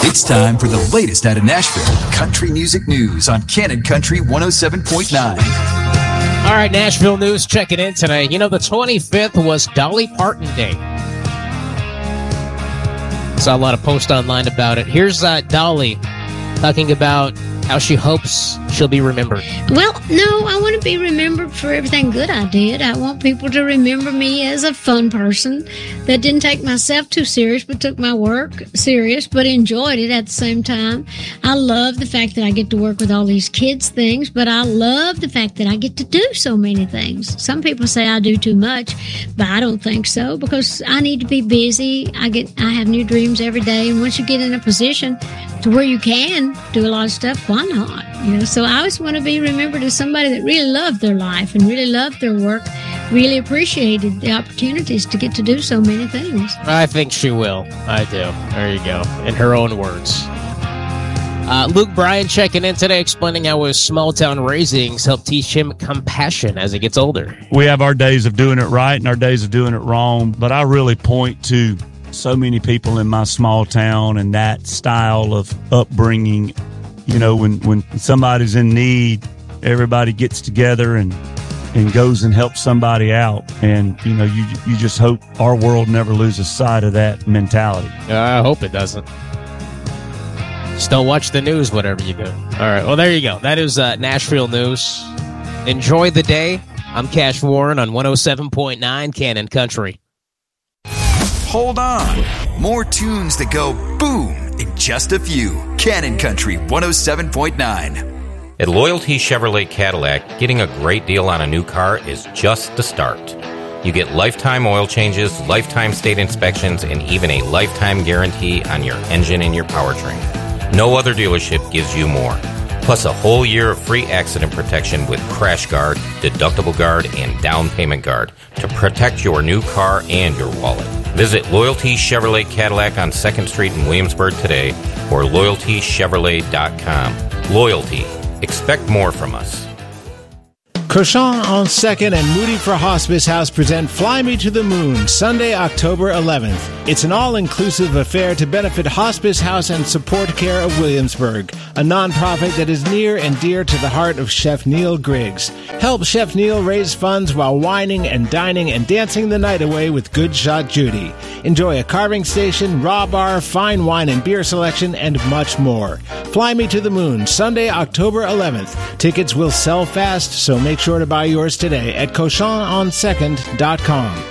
It's time for the latest out of Nashville country music news on Cannon Country 107.9. All right, Nashville news checking in today. You know, the 25th was Dolly Parton Day. Saw a lot of posts online about it. Here's Dolly talking about how she hopes she'll be remembered. Well, no, I want to be remembered for everything good I did. I want people to remember me as a fun person that didn't take myself too serious, but took my work serious, but enjoyed it at the same time. I love the fact that I get to work with all these kids' things, but I love the fact that I get to do so many things. Some people say I do too much, but I don't think so, because I need to be busy. I have new dreams every day, and once you get in a position to where you can do a lot of stuff, why not? So I always want to be remembered as somebody that really loved their life and really loved their work, really appreciated the opportunities to get to do so many things. I think she will. I do. There you go. In her own words. Luke Bryan checking in today, explaining how his small-town raisings help teach him compassion as he gets older. We have our days of doing it right and our days of doing it wrong, but I really point to so many people in my small town and that style of upbringing. You know, when somebody's in need, everybody gets together and goes and helps somebody out. And, you know, you just hope our world never loses sight of that mentality. I hope it doesn't. Just don't watch the news, whatever you do. All right, well, there you go. That is Nashville news. Enjoy the day. I'm Cash Warren on 107.9 Cannon Country. Hold on. More tunes that go boom in just a few. Cannon Country 107.9. At Loyalty Chevrolet Cadillac, getting a great deal on a new car is just the start. You get lifetime oil changes, lifetime state inspections, and even a lifetime guarantee on your engine and your powertrain. No other dealership gives you more. Plus a whole year of free accident protection with Crash Guard, Deductible Guard, and Down Payment Guard to protect your new car and your wallet. Visit Loyalty Chevrolet Cadillac on 2nd Street in Williamsburg today or loyaltychevrolet.com. Loyalty. Expect more from us. Cochon on 2nd and Moody for Hospice House present Fly Me to the Moon, Sunday, October 11th. It's an all-inclusive affair to benefit Hospice House and Support Care of Williamsburg, a nonprofit that is near and dear to the heart of Chef Neil Griggs. Help Chef Neil raise funds while wining and dining and dancing the night away with Good Shot Judy. Enjoy a carving station, raw bar, fine wine and beer selection, and much more. Fly Me to the Moon, Sunday, October 11th. Tickets will sell fast, so make sure to buy yours today at CochonOnSecond.com.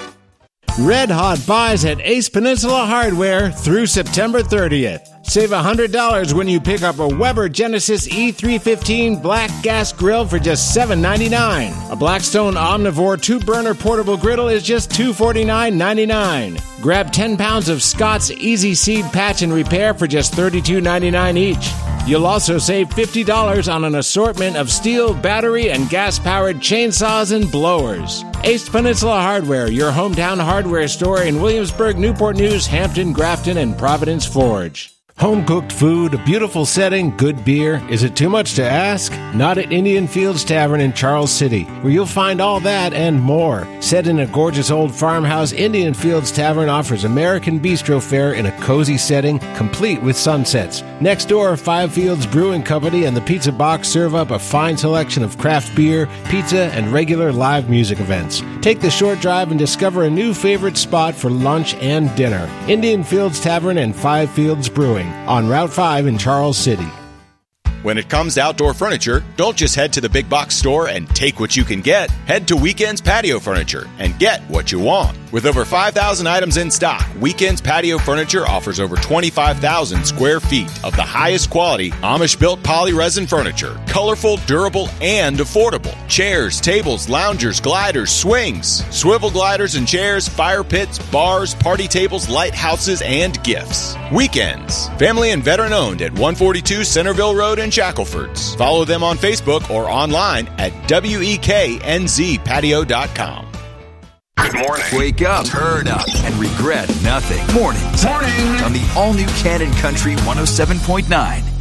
Red Hot buys at Ace Peninsula Hardware through September 30th. Save $100 when you pick up a Weber Genesis E315 black gas grill for just $7.99. A Blackstone Omnivore 2-burner portable griddle is just $249.99. Grab 10 pounds of Scott's Easy Seed Patch and Repair for just $32.99 each. You'll also save $50 on an assortment of steel, battery, and gas-powered chainsaws and blowers. Ace Peninsula Hardware, your hometown hardware store in Williamsburg, Newport News, Hampton, Grafton, and Providence Forge. Home-cooked food, a beautiful setting, good beer. Is it too much to ask? Not at Indian Fields Tavern in Charles City, where you'll find all that and more. Set in a gorgeous old farmhouse, Indian Fields Tavern offers American bistro fare in a cozy setting, complete with sunsets. Next door, Five Fields Brewing Company and the Pizza Box serve up a fine selection of craft beer, pizza, and regular live music events. Take the short drive and discover a new favorite spot for lunch and dinner. Indian Fields Tavern and Five Fields Brewing on Route 5 in Charles City. When it comes to outdoor furniture, don't just head to the big box store and take what you can get. Head to Weekends Patio Furniture and get what you want. With over 5,000 items in stock, Weekends Patio Furniture offers over 25,000 square feet of the highest quality Amish-built poly-resin furniture. Colorful, durable, and affordable. Chairs, tables, loungers, gliders, swings, swivel gliders and chairs, fire pits, bars, party tables, lighthouses, and gifts. Weekends. Family and veteran owned at 142 Centerville Road in Shacklefords. Follow them on Facebook or online at WEKNZpatio.com. Good morning. Wake up, turn up, and regret nothing. Mornings. On the all-new Cannon Country 107.9.